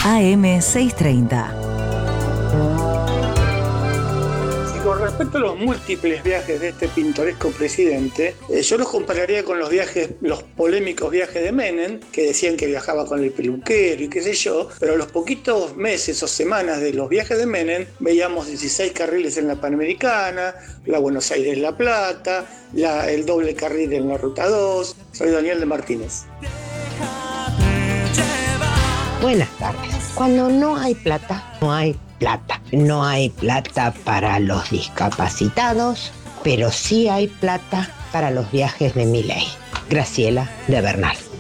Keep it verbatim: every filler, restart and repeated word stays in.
A M seiscientos treinta. Con respecto a los múltiples viajes de este pintoresco presidente, eh, yo los compararía con los viajes, los polémicos viajes de Menem, que decían que viajaba con el peluquero y qué sé yo, pero a los poquitos meses o semanas de los viajes de Menem veíamos dieciséis carriles en la Panamericana, la Buenos Aires-La Plata, la, el doble carril en la Ruta dos. Soy Daniel de Martínez. Buenas tardes. Cuando no hay plata, no hay plata. No hay plata para los discapacitados, pero sí hay plata para los viajes de Milei. Graciela de Bernal.